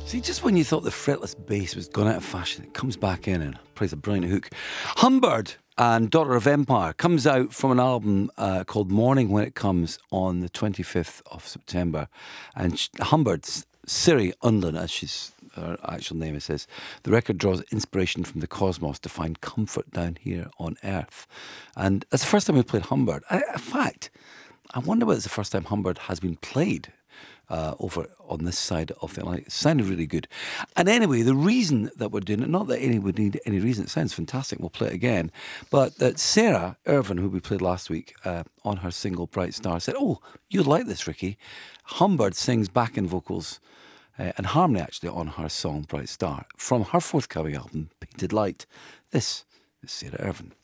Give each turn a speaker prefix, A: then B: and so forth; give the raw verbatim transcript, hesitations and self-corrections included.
A: See, just when you thought the fretless bass was gone out of fashion, it comes back in and plays a brilliant hook. Humbird and Daughter of Empire comes out from an album uh, called Morning When It Comes on the twenty-fifth of September. And sh- Humbird's Siri Unlin, as she's her actual name, it says, the record draws inspiration from the cosmos to find comfort down here on Earth. And that's the first time we played Humbird. I, in fact, I wonder whether it's the first time Humbird has been played uh, over on this side of the Atlantic. It sounded really good. And anyway, the reason that we're doing it, not that any would need any reason, it sounds fantastic, we'll play it again, but that Sarah Irvin, who we played last week uh, on her single Bright Star, said, oh, you'd like this, Ricky. Humbird sings backing vocals uh, and harmony actually on her song Bright Star from her forthcoming album, Painted Light. This is Sarah Irvin.